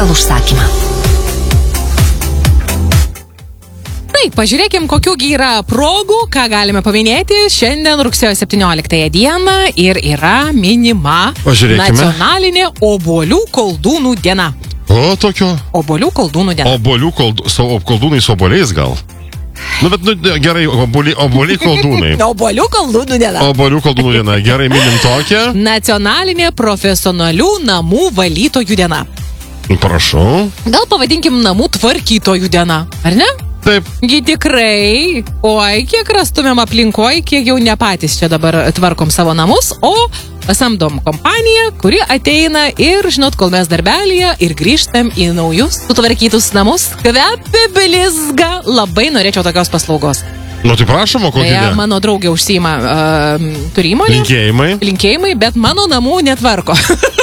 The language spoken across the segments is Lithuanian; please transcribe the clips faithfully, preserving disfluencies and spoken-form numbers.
pagal užsakymą. Taip, pažiūrėkim, kokiųgi yra progų, ką galime paminėti. Šiandien rugsėjo septynioliktąją dieną ir yra minima nacionalinė obuolių koldūnų diena. O, tokio? Obuolių koldūnų diena. Obuolių kold... so, koldūnai su obuoliais gal? Nu, bet, nu, gerai, obuoliai, obuoliai koldūnai. Obuolių koldūnų diena. Obuolių koldūnų diena. Gerai, minim tokią. Nacionalinė profesionalių namų valytojų diena. Prašau. Gal pavadinkim namų tvarkytojų diena, ar ne? Taip. Gi tikrai, oi, kiek rastumėm aplinkoj, kiek jau ne patys čia dabar tvarkom savo namus, o samdom kompaniją, kuri ateina ir, žinot, kol mes darbelyje ir grįžtam į naujus sutvarkytus namus, kvepia blizga. Labai norėčiau tokios paslaugos. Nu, tai prašom, o kokia ja, mano draugė užsiima uh, turi įmonę. Linkėjimai. Linkėjimai, bet mano namų netvarko.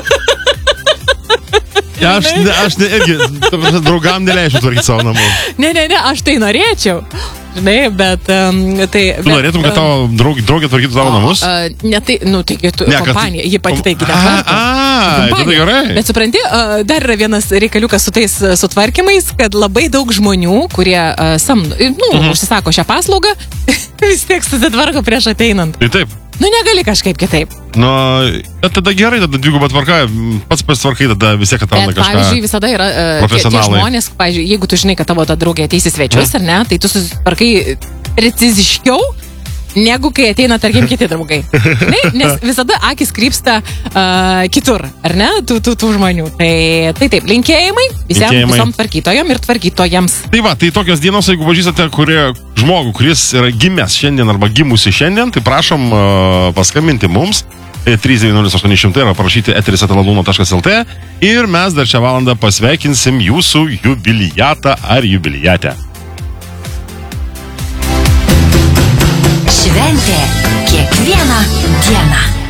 Ja, aš, ne, aš ne, irgi, draugam neleisiu tvarkyti savo namų. Ne, ne, ne, aš tai norėčiau. Žinai, bet... Um, tai, tu bet, norėtum, kad tavo draugė, draugė tvarkytų tavo namus? Uh, ne, tai, nu, tai tu, ne, kompanija, kad... ji pati tai netvarko. A, tai gerai. Bet supranti, uh, dar yra vienas reikaliukas su tais uh, sutvarkymais, kad labai daug žmonių, kurie uh, sam, nu, uh-huh. užsisako šią paslaugą, vis tiek susitvarko prieš ateinant. Tai taip. Nu, negali kažkaip kitaip. Nu, bet tada gerai, tada dviguba tvarka, pats pasitvarkai, tada vis tiek atranda kažką. Pavyzdžiui, visada yra uh, tie, tie žmonės, pavyzdžiui, jeigu tu žinai, kad tavo ta draugė ateis į svečius, ar ne, tai tu susitvarkai preciziškiau, negu kai ateina, tarkim, kiti draugai. Ne? Nes visada akis krypsta uh, kitur, ar ne, tų, tų, tų žmonių. Tai, tai taip, linkėjimai visiems, visom tvarkytojom ir tvarkytojams. Tai va, tai tokios dienos, jeigu pažįstate, kurie žmogų, kuris yra gimęs šiandien arba gimusi šiandien, tai prašom uh, paskambinti mums trys devyni nulis aštuoni šimtai arba parašyti eteris eta ladūno taškas lt ir mes dar šią valandą pasveikinsim jūsų jubiliatą ar jubiliatę. Šventė kiekvieną dieną.